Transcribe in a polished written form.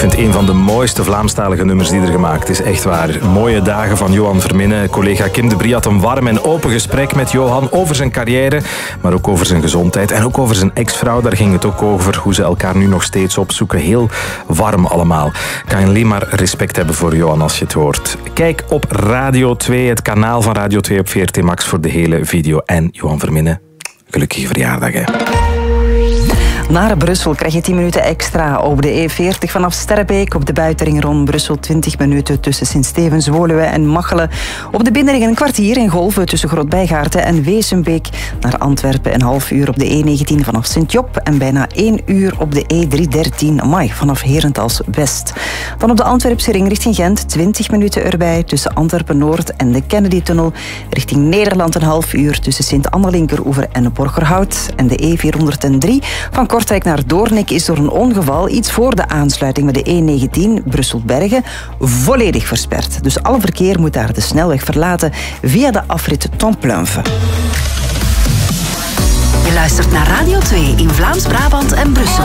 vind een van de mooiste Vlaamstalige nummers die er gemaakt is. Echt waar. Mooie dagen van Johan Verminne. Collega Kim de Brie had een warm en open gesprek met Johan over zijn carrière, maar ook over zijn gezondheid en ook over zijn ex-vrouw. Daar ging het ook over hoe ze elkaar nu nog steeds opzoeken. Heel warm allemaal. Kan je alleen maar respect hebben voor Johan als je het hoort. Kijk op Radio 2, het kanaal van Radio 2 op VRT Max voor de hele video. En Johan Verminne, gelukkige verjaardag, hè. Naar Brussel krijg je 10 minuten extra op de E40 vanaf Sterrebeek. Op de buitenring rond Brussel 20 minuten tussen Sint-Stevens, Woluwe en Machelen. Op de binnenring een kwartier in Golven tussen Grootbijgaarten en Wezenbeek. Naar Antwerpen een half uur op de E19 vanaf Sint-Job. En bijna 1 uur op de E313 amai, vanaf Herentals West. Dan op de Antwerpse ring richting Gent 20 minuten erbij tussen Antwerpen-Noord en de Kennedy-tunnel. Richting Nederland een half uur tussen Sint-Annelinkeroever en Borgerhout. En de E403 van Kortrijk naar Doornik is door een ongeval iets voor de aansluiting met de E19 Brussel-Bergen volledig versperd. Dus alle verkeer moet daar de snelweg verlaten via de afrit Tompleunve. Je luistert naar Radio 2 in Vlaams-Brabant en Brussel.